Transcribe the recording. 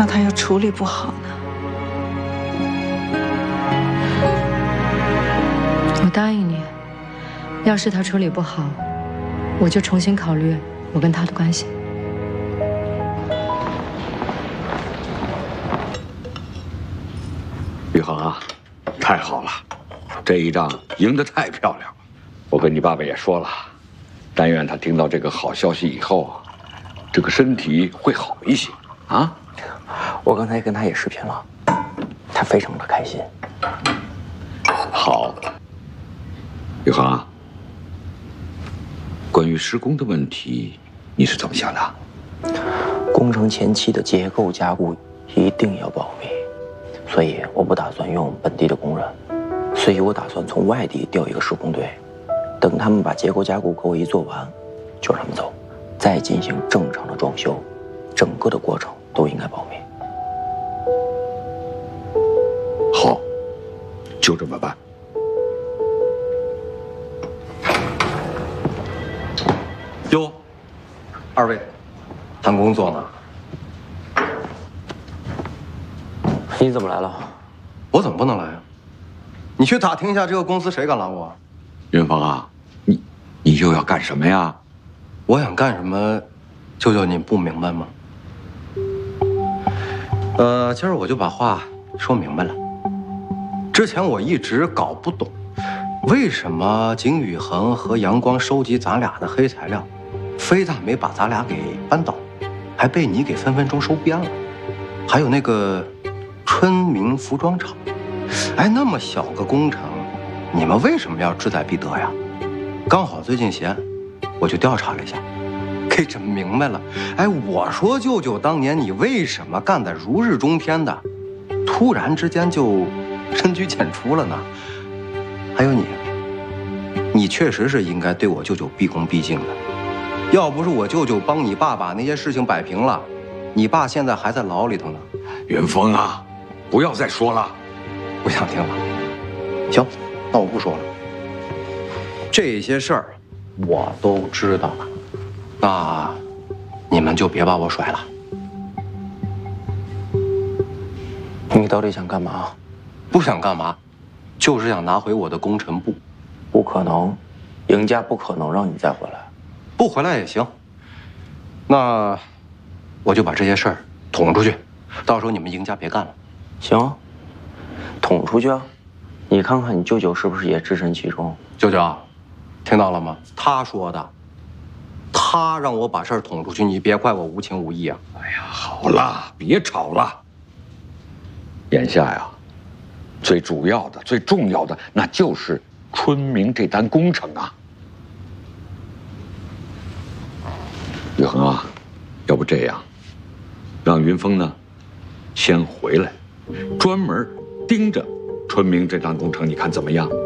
那他要处理不好呢？ 我答应你，要是他处理不好，我就重新考虑我跟他的关系。 宇恒啊，太好了，这一仗赢得太漂亮了。我跟你爸爸也说了，但愿他听到这个好消息以后，这个身体会好一些啊。 我刚才跟他也视频了，他非常的开心。 好，宇恒啊，关于施工的问题，你是怎么想的？ 工程前期的结构加固一定要保密，所以我不打算用本地的工人，所以我打算从外地调一个施工队，等他们把结构加固给我一做完，就让他们走，再进行正常的装修，整个的过程都应该保密。 好，就这么办。 哟，二位，谈工作呢？ 你怎么来了？ 我怎么不能来啊？你去打听一下这个公司谁敢拦我？ 云峰啊，你又要干什么呀？ 我想干什么，舅舅你不明白吗？今儿我就把话说明白了。之前我一直搞不懂，为什么景宇恒和阳光收集咱俩的黑材料，非但没把咱俩给扳倒，还被你给分分钟收编了。还有那个春明服装厂，哎，那么小个工程，你们为什么要志在必得呀？刚好最近闲，我就调查了一下，给整明白了。哎，我说舅舅，当年你为什么干得如日中天的，突然之间就深居简出了呢？还有你确实是应该对我舅舅毕恭毕敬的。要不是我舅舅帮你爸把那些事情摆平了，你爸现在还在牢里头呢。 云峰啊，不要再说了， 不想听了。行，那我不说了。这些事儿我都知道了，那你们就别把我甩了。 你到底想干嘛？ 不想干嘛，就是想拿回我的工程部。 不可能，赢家不可能让你再回来。 不回来也行。那我就把这些事儿捅出去，到时候你们赢家别干了。 行，捅出去啊！你看看你舅舅是不是也置身其中？ 舅舅，听到了吗？他说的，他让我把事儿捅出去，你别怪我无情无义啊！ 哎呀，好了，别吵了。眼下呀，最主要的、最重要的，那就是春明这单工程啊。宇恒啊，要不这样，让云峰呢，先回来，专门盯着春明这单工程，你看怎么样？